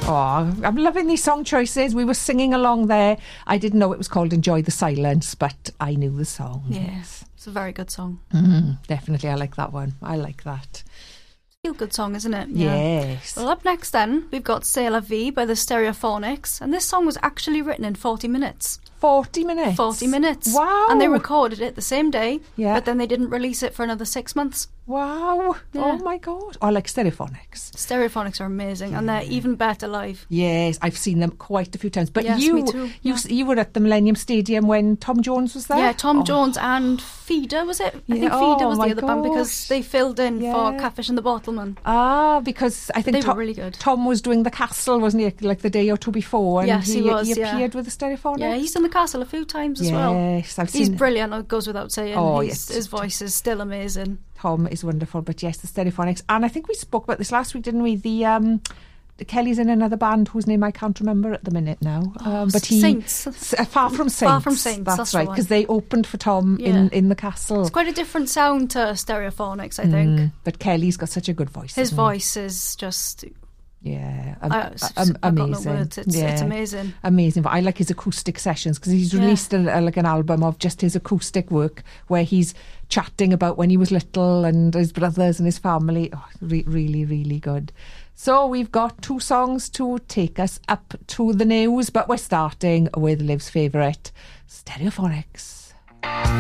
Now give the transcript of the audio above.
Oh, I'm loving these song choices. We were singing along there. I didn't know it was called Enjoy the Silence, but I knew the song. Yes, it's a very good song. Definitely, I like that one. I like that. Feel good song, isn't it? Yes. Well, up next then, we've got C'est la Vie by the Stereophonics, and this song was actually written in 40 minutes. 40 minutes? 40 minutes. Wow. And they recorded it the same day, Yeah. but then they didn't release it for another 6 months. Wow. Yeah. Oh my God. I like Stereophonics. Stereophonics are amazing, and they're even better live. Yes, I've seen them quite a few times. But Yes, you, me too. you were at the Millennium Stadium when Tom Jones was there? Yeah, Tom Jones and Feeder, was it? I think Yeah. Feeder Oh, was the my other band because gosh. they filled in Yeah. for Catfish and the Bottlemen. Because I think They were really good. Tom was doing the Castle, wasn't he, like the day or two before? And Yes, he was, He yeah. appeared with the Stereophonics? Yeah, he's done the Castle a few times as well. Yes, I've He's seen brilliant, it goes without saying. Oh, His yes. voice is still amazing. Tom is wonderful, but yes, the Stereophonics. And I think we spoke about this last week, didn't we? The Kelly's in another band whose name I can't remember at the minute now. But Saints. Far From Saints. Far From Saints, that's the right, one. because they opened for Tom in the Castle. It's quite a different sound to Stereophonics, I think. But Kelly's got such a good voice. His hasn't voice is just... he? Yeah, I've got amazing. no words. It's amazing. Amazing. But I like his acoustic sessions because he's released like an album of just his acoustic work where he's chatting about when he was little and his brothers and his family. Oh, really, really good. So we've got 2 songs to take us up to the news, but we're starting with Liv's favourite, Stereophonics.